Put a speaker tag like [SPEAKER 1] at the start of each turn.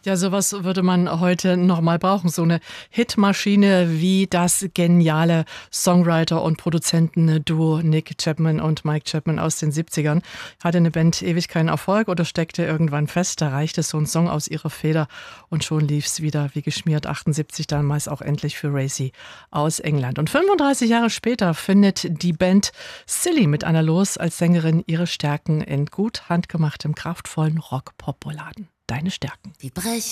[SPEAKER 1] Ja, sowas würde man heute nochmal brauchen. So eine Hitmaschine wie das geniale Songwriter- und Produzentenduo Nick Chapman und Mike Chapman aus den 70ern. Hatte eine Band ewig keinen Erfolg oder steckte irgendwann fest. Da reichte so ein Song aus ihrer Feder und schon lief's wieder wie geschmiert. 78 damals auch endlich für Racy aus England. Und 35 Jahre später findet die Band Silly mit Anna Loos als Sängerin ihre Stärken in gut handgemachtem, kraftvollen Rock-Pop-Balladen. Deine Stärken.
[SPEAKER 2] Die brechen